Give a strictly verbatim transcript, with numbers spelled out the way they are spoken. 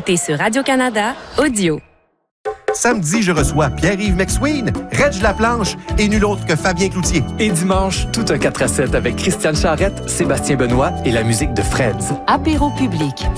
écoutez sur Radio-Canada Audio. Samedi, je reçois Pierre-Yves McSween, Reg Laplanche et nul autre que Fabien Cloutier. Et dimanche, tout un quatre à sept avec Christiane Charrette, Sébastien Benoît et la musique de Freds. Apéro public.